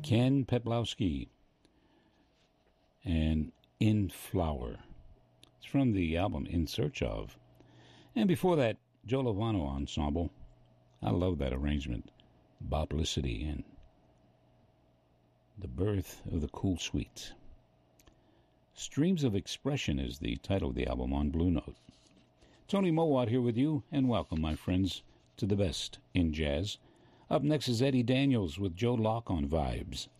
Ken Petlowski and In Flower. It's from the album In Search Of. And before that, Joe Lovano Ensemble. I love that arrangement. Boplicity and The Birth of the Cool Suite. Streams of Expression is the title of the album on Blue Note. Tony Mowat here with you, and welcome, my friends, to the best in jazz. Up next is Eddie Daniels with Joe Locke on Vibes.